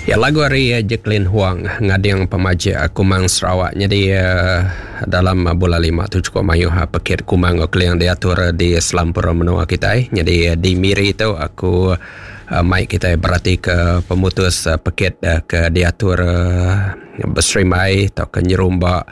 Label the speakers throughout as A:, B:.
A: Ya, lagu hari Jacqueline Huang ngading pemaja Kumang Sarawak. Jadi dalam bulan 5 tu cukup mayuh pakit Kumang yang diatur di Selampur menua kita. Jadi di Miri itu aku mai kita berarti ke pemutus pakit ke diatur berserimai atau ke nyerumba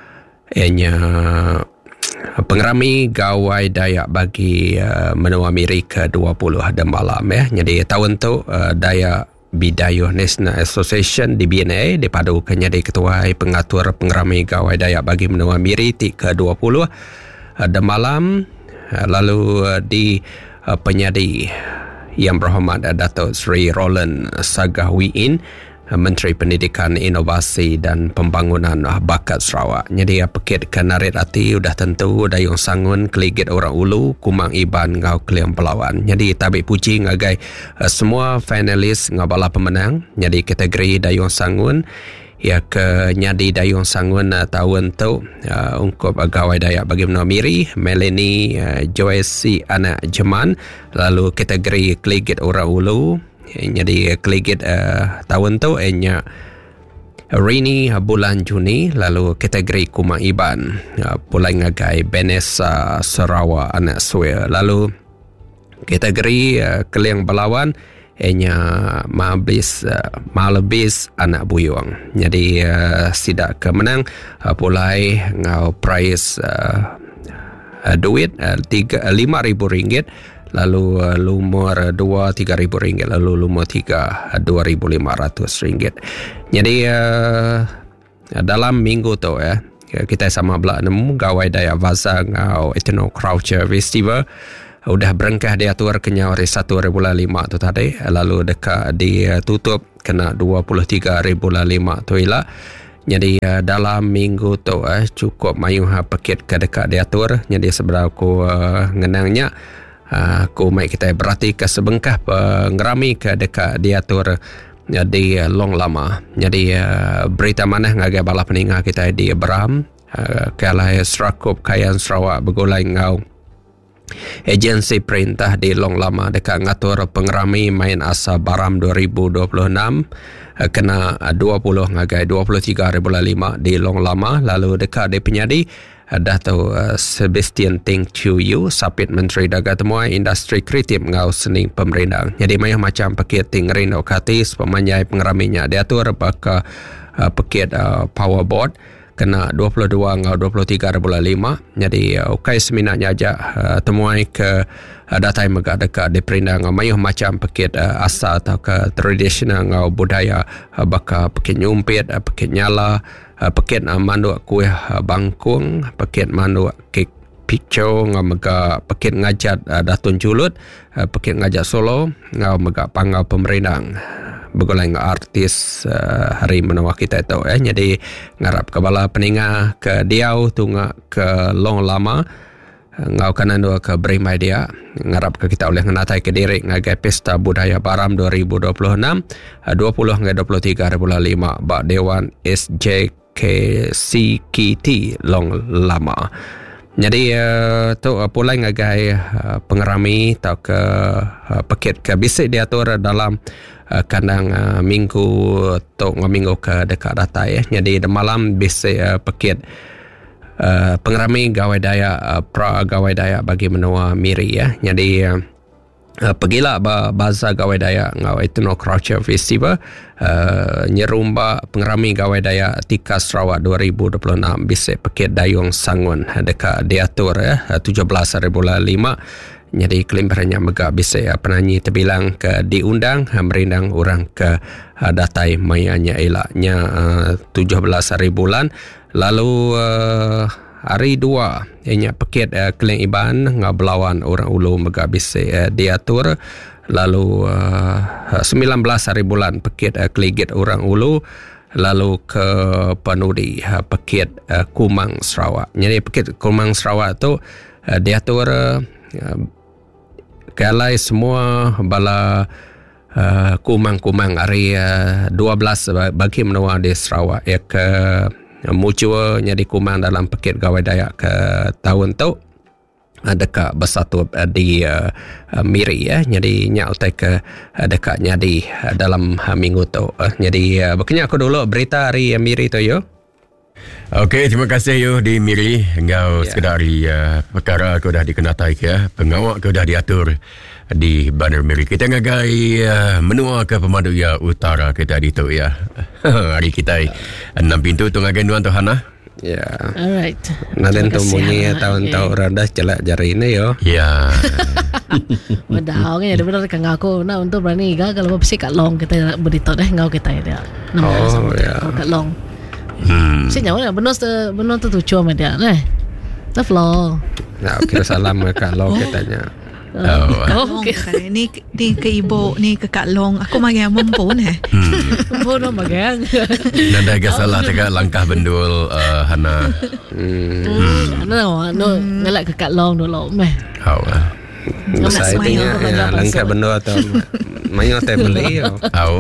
A: pengerami gawai Dayak bagi menua Miri ke-20 dan malam ya. Jadi tahun tu Dayak Bidayuh National Association di BNA dipadukan jadi ketua pengatur pengerami gawai Dayak bagi menua Miri ke-20 dan malam. Lalu di penyadi yang berhormat Datuk Seri Roland Sagahwiin, Menteri Pendidikan, Inovasi dan Pembangunan Bakat Sarawak. Jadi pakit ke narit hati udah tentu dayung sangun keligit orang ulu Kumang Iban ngau kliang pelawan. Jadi tabik puji ngagai semua finalis ngabala pemenang. Jadi kategori dayung sangun ya ke nyadi dayung sangun tahun tu ungkup gawai Dayak bagi menua Miri Melanie Joyce anak Jeman. Lalu kategori keligit orang ulu jadi keligit tahun tu Rini bulan Juni. Lalu kategori Kumang Iban pulai ngagai Benesa Sarawak anak Suya. Lalu kategori Keliang Belawan Malabis anak Buyuang. Jadi sidak kemenang pulai ngau prize duit RM5,000. Lalu lumur 2 RM3,000, lalu lumur 3 RM2,500. Jadi dalam minggu tu kita sama belak nemu gawai Dayak Vaza ngau Ethno Culture Festival udah berengkah diatur kenyau hari 1 bulan 5 tu tadi. Lalu dekat ditutup kena 23 bulan 5 tu ilah. Jadi dalam minggu tu cukup mayuh pakit ke dekat diatur. Jadi sebenarnya aku ngenangnya aku mai kita berarti ke sebengkah pengerami ke dekat diatur di Long Lama. Jadi berita mana ngagai bala peningah kita di Beram kalah Serakup Kayan Sarawak begulai ngau agensi perintah di Long Lama dekat ngatur pengerami main asa Baram 2026 kena 20 ngagai 23.5 di Long Lama. Lalu dekat di penyadi Dato' Sebastian Ting Chu Yu, Sapit Menteri Dagang Temuai Industri Kreatif ngau sening pemerintah. Jadi mayah macam pakit ting rindo katis pemanyai pengeraminya diatur baka pakit powerboard kena 22 ngau 23.5. Jadi ukai seminatnya aja temuai ke datai megah dekat di perintah ngau mayah macam pakit asa atau ke tradisional ngau budaya baka pakit nyumpit, pakit nyala, pakit mandu kuih bangkung, pakit mandu kek picco ngau mega pakit ngajat datun julut, pakit ngajat solo ngau mega pangau pemerintang begulai ngau artis hari menua kita itu Jadi ngarap kepala peningah ke Diau tunga ke Long Lama ngau kanan dua ke Berimai dia ngarap ke kita oleh ngenatai ke diri ngagai Pesta Budaya Baram 2026 20 ngai 23.5 bak Dewan SJKCKT Long Lama. Jadi tu pulai ngagai pengerami atau ke pakit ke bisik diatur dalam kandang minggu tu minggu ke dekat data Jadi malam bisik pakit pengerami gawai Dayak pra gawai Dayak bagi menua Miri Jadi pergilah bazar gawai Dayak ngau Ethno Culture Festival nyerumba pengerami gawai Dayak Tika Sarawak 2026 bisik pakit dayung sangun dekat diatur 17.5. Jadi kelimpernya megah bisik penanyi terbilang ke diundang merindang orang ke datai mayanya elaknya 17 hari bulan. Lalu hari 2 pakit Keliang Iban ngau belawan orang ulu megah bisik diatur. Lalu 19 hari bulan pakit keligit orang ulu. Lalu ke Panudi pakit Kumang Sarawak. Jadi pakit Kumang Sarawak tu diatur kalai semua bala kumang-kumang hari 12 bagi menua di Sarawak ke mucua jadi kumang dalam pakit gawai Dayak ke tahun tu dekat bersatu di Miri ya. Jadi nyak utai ke dekatnya di dalam minggu tu. Jadi berkenyak aku dulu berita hari Miri tu yo.
B: Okey, terima kasih yo di Miri. Engkau sekedari perkara kau dah dikenatai ke, pengawak kau dah diatur di Bandar Miri. Kita ngagai menua ke Pemandu ya Utara kita di tu ya. Hari kita 6 pintu tu ngagai nuan tu Hana.
A: Ya.
C: Alright.
A: Nanti tu bunyi tahun-tahun rendah celak jari ini yo.
B: Ya.
C: Wadah, okay. Daripada kang aku nak untuk berani kalau mesti kat long kita beritahu deh ngau kita dia.
A: Oh ya.
C: Kat long. Mesti nyawa benar tu tujuh sama dia neh. Tak flow.
A: Nah, kira salam kat long katanya.
D: Okay. Ni ke ibu ni ke Kak Long. Aku magang mumpun
C: Mumpun no magang.
B: Nanda agak salah tegak langkah bendul Hana.
C: No ngelak ke Kak Long dulu meh.
A: Saya tinggal langkah bendul atau mayo teh beli yo.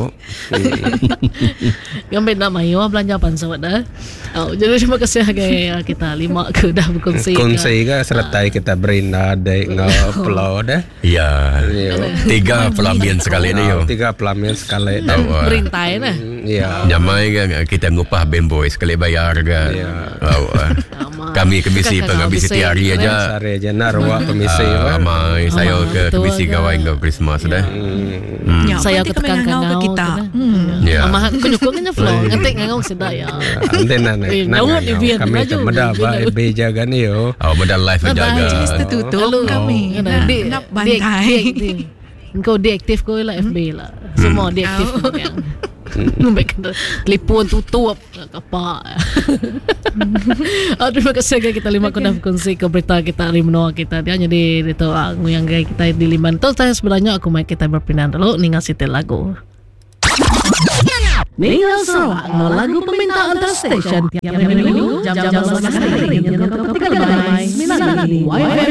C: Gambar nak mayo belanja pansawat dah. Jadi terima kasih kita 5 ke dah berkongsi.
A: Kongsi ke sertai kita berinda dek ngau pulau dah.
B: Ya. 3 pelamian sekali ni yo.
A: 3 pelamian sekali.
C: Berintai nah.
A: Ya.
B: Nyamai kan kita ngupah bemboy sekali bayar kan. Kami komisi penghabis setiap hari aja.
A: Sehari aja narwa komisi.
B: Ramai saya ke komisi gawai ke Prisma sudah.
C: Saya ketekan ngau kita. Amahan kunyuk-kunyuk flow. Ngantek ngau sedaya.
A: Nanti kami temeda baik bejaga ni yo.
B: Meda live jaga.
D: Jenis tertutup kami. Nak bantai.
C: Engkau deaktif kau lah FB lah. Semua deaktif kan. Nombek telefon tutup apa. Terima kasih kita 5 kena berkongsi ke berita kita hari menua kita dia jadi itu yang kita di Liman tu saya sebenarnya aku mai kita berpindah dulu ningal sitel lagu. Ningal Sarawak lagu permintaan antar stesen yang jam-jam sekali dengan kau tinggal bye.